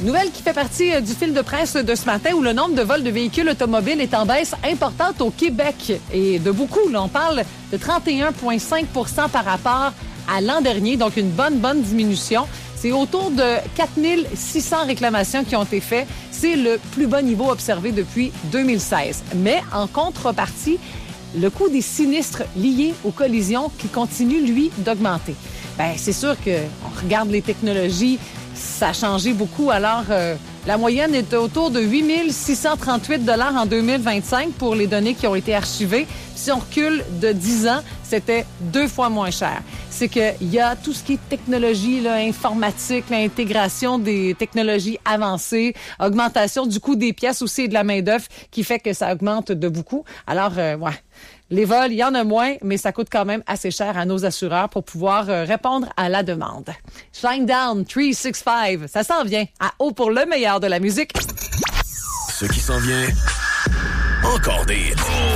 Nouvelle qui fait partie du fil de presse de ce matin où le nombre de vols de véhicules automobiles est en baisse importante au Québec. Et de beaucoup, là, on parle de 31,5 % par rapport à l'an dernier, donc une bonne diminution. C'est autour de 4600 réclamations qui ont été faites. C'est le plus bas niveau observé depuis 2016. Mais en contrepartie, le coût des sinistres liés aux collisions qui continue, lui, d'augmenter. Bien, c'est sûr qu'on regarde les technologies, ça a changé beaucoup. Alors, la moyenne est autour de 8 638 $ en 2025 pour les données qui ont été archivées. Si on recule de 10 ans, c'était 2 fois moins cher. C'est qu'il y a tout ce qui est technologie, là, informatique, l'intégration des technologies avancées, augmentation du coût des pièces aussi et de la main-d'œuvre qui fait que ça augmente de beaucoup. Alors, ouais. Les vols, il y en a moins, mais ça coûte quand même assez cher à nos assureurs pour pouvoir répondre à la demande. Shinedown 365, ça s'en vient à haut pour le meilleur de la musique. Ce qui s'en vient, encore des hits.